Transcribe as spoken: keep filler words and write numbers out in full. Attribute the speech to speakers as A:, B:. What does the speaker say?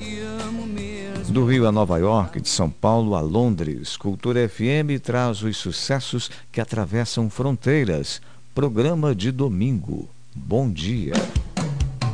A: Do Rio a Nova York, de São Paulo a Londres, Cultura F M traz os sucessos que atravessam fronteiras. Programa de domingo. Bom dia.